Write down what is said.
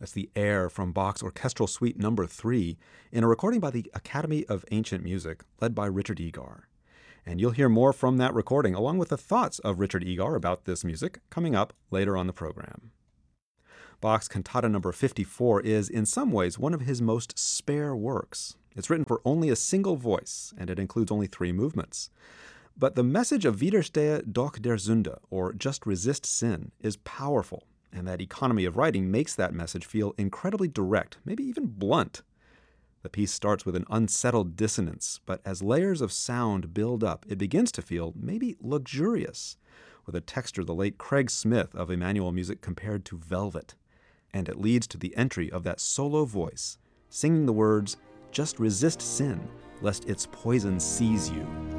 That's the air from Bach's Orchestral Suite Number 3 in a recording by the Academy of Ancient Music, led by Richard Egar. And you'll hear more from that recording, along with the thoughts of Richard Egar about this music, coming up later on the program. Bach's Cantata No. 54 is, in some ways, one of his most spare works. It's written for only a single voice, and it includes only 3 movements. But the message of Widerstehe doch der Sünde, or just resist sin, is powerful, and that economy of writing makes that message feel incredibly direct, maybe even blunt. The piece starts with an unsettled dissonance, but as layers of sound build up, it begins to feel maybe luxurious, with a texture the late Craig Smith of Emmanuel music compared to velvet. And it leads to the entry of that solo voice, singing the words, "Just resist sin, lest its poison seize you."